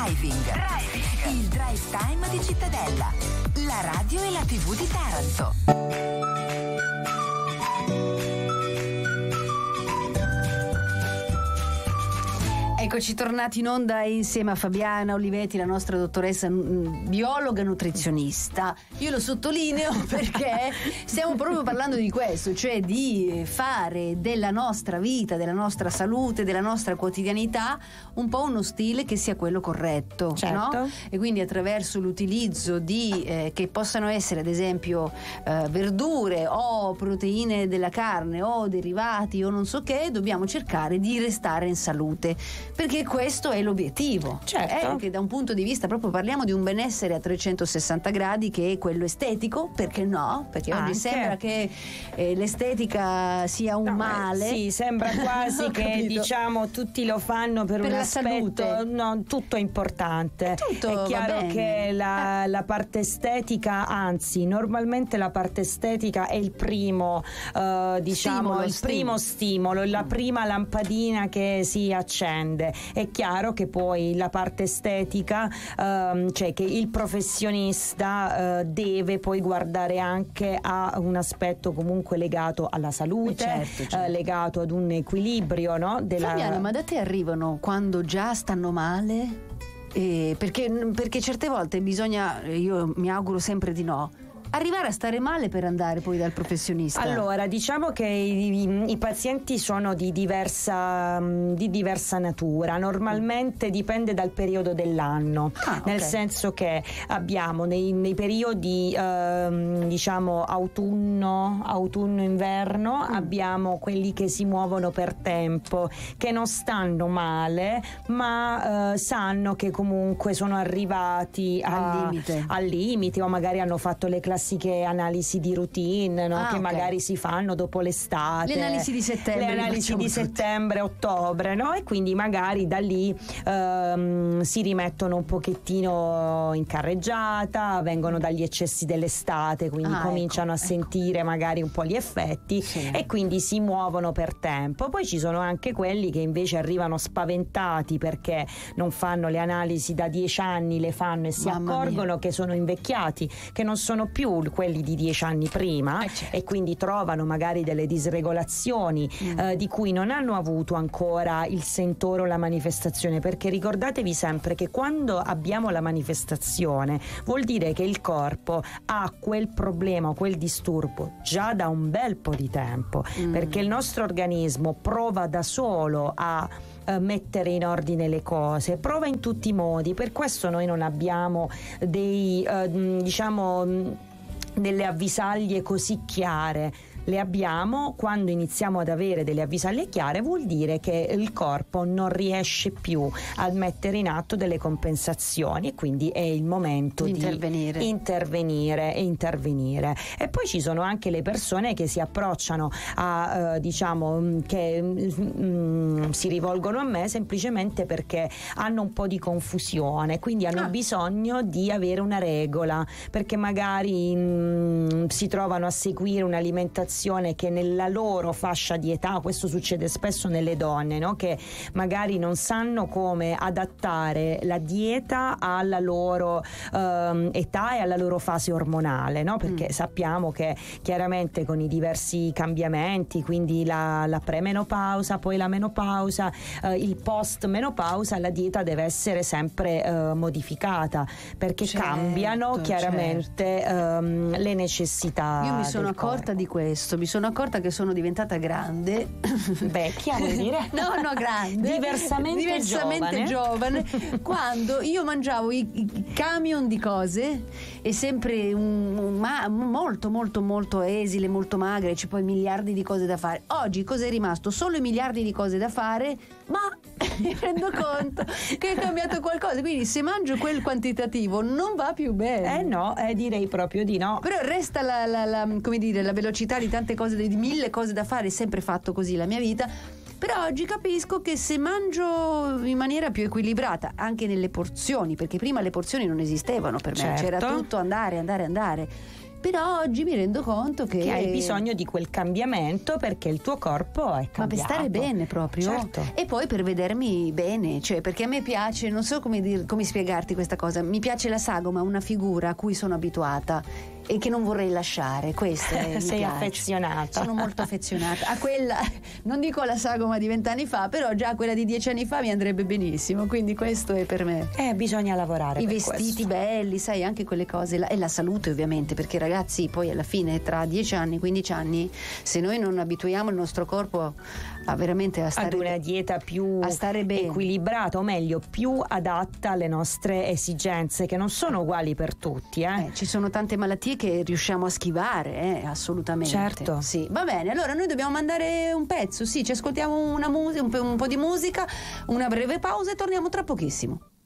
Il drive time di Cittadella, la radio e la TV di Taranto. Eccoci tornati in onda insieme a Fabiana Olivetti, la nostra dottoressa biologa nutrizionista. Io lo sottolineo perché stiamo proprio parlando di questo, cioè di fare della nostra vita, della nostra salute, della nostra quotidianità un po' uno stile che sia quello corretto, certo. No? E quindi attraverso l'utilizzo di che possano essere ad esempio verdure o proteine della carne o derivati o non so che, dobbiamo cercare di restare in salute. Perché questo è l'obiettivo. Certo. Che da un punto di vista proprio parliamo di un benessere a 360 gradi che è quello estetico, perché no? Perché oggi sembra che l'estetica sia un male. Sì, sembra quasi che diciamo tutti lo fanno per un aspetto. Salute. No, tutto è importante. Tutto è chiaro che la parte estetica, anzi, normalmente la parte estetica è il primo primo stimolo, la prima lampadina che si accende. È chiaro che poi la parte estetica, cioè che il professionista deve poi guardare anche a un aspetto comunque legato alla salute, certo. Legato ad un equilibrio, no? Fabiana, ma da te arrivano quando già stanno male? Perché certe volte bisogna, io mi auguro sempre di no, arrivare a stare male per andare poi dal professionista. Allora, diciamo che i pazienti sono di diversa natura. Normalmente dipende dal periodo dell'anno, nel senso che abbiamo nei periodi diciamo autunno-inverno abbiamo quelli che si muovono per tempo, che non stanno male, ma sanno che comunque sono arrivati al limite o magari hanno fatto le classiche analisi di routine, no? Che magari si fanno dopo l'estate, le analisi di settembre, le analisi di settembre, ottobre, no? E quindi magari da lì si rimettono un pochettino in carreggiata, vengono dagli eccessi dell'estate, quindi cominciano a sentire magari un po' gli effetti e quindi si muovono per tempo. Poi ci sono anche quelli che invece arrivano spaventati perché non fanno le analisi da 10 anni, le fanno e si accorgono che sono invecchiati, che non sono più quelli di 10 anni prima, e quindi trovano magari delle disregolazioni di cui non hanno avuto ancora il sentore o la manifestazione, perché ricordatevi sempre che quando abbiamo la manifestazione vuol dire che il corpo ha quel problema o quel disturbo già da un bel po' di tempo, perché il nostro organismo prova da solo a mettere in ordine le cose, prova in tutti i modi. Per questo noi non abbiamo delle avvisaglie così chiare. Le abbiamo quando iniziamo ad avere delle avvisaglie chiare, vuol dire che il corpo non riesce più a mettere in atto delle compensazioni e quindi è il momento di intervenire. E poi ci sono anche le persone che si approcciano a che si rivolgono a me semplicemente perché hanno un po' di confusione, quindi hanno bisogno di avere una regola, perché magari si trovano a seguire un'alimentazione che nella loro fascia di età, questo succede spesso nelle donne, no? Che magari non sanno come adattare la dieta alla loro età e alla loro fase ormonale, no? Perché sappiamo che chiaramente con i diversi cambiamenti, quindi la premenopausa, poi la menopausa, il post menopausa, la dieta deve essere sempre modificata, perché cambiano chiaramente le necessità. Io mi sono accorta di questo. Mi sono accorta che sono diventata grande. Vecchia, vuol dire? No, grande. Diversamente giovane. Quando io mangiavo i camion di cose e sempre molto esile, molto magre, c'è poi miliardi di cose da fare. Oggi cosa è rimasto? Solo i miliardi di cose da fare, ma mi rendo conto che è cambiato qualcosa. Quindi se mangio quel quantitativo non va più bene. No, direi proprio di no. Però resta la velocità di tante cose, di 1000 cose da fare, è sempre fatto così la mia vita. Però oggi capisco che se mangio in maniera più equilibrata, anche nelle porzioni, perché prima le porzioni non esistevano per me, c'era tutto andare. Però oggi mi rendo conto che hai bisogno di quel cambiamento perché il tuo corpo è cambiato. Ma per stare bene proprio. Certo. E poi per vedermi bene, cioè perché a me piace, non so come spiegarti questa cosa, mi piace la sagoma, una figura a cui sono abituata e che non vorrei lasciare, questo è, Sei mi piace. affezionata. Sono molto affezionata a quella, non dico alla sagoma di 20 anni fa, però già quella di 10 anni fa mi andrebbe benissimo, quindi questo è per me. Bisogna lavorare I per vestiti questo. belli, sai, anche quelle cose e la salute ovviamente, perché ragazzi poi alla fine tra 10 anni, 15 anni, se noi non abituiamo il nostro corpo a veramente a stare ad una dieta più a stare bene, equilibrata, o meglio più adatta alle nostre esigenze, che non sono uguali per tutti. Ci sono tante malattie che riusciamo a schivare, assolutamente. Certo. Sì, va bene, allora noi dobbiamo mandare un pezzo, sì, ci ascoltiamo un po' di musica, una breve pausa e torniamo tra pochissimo.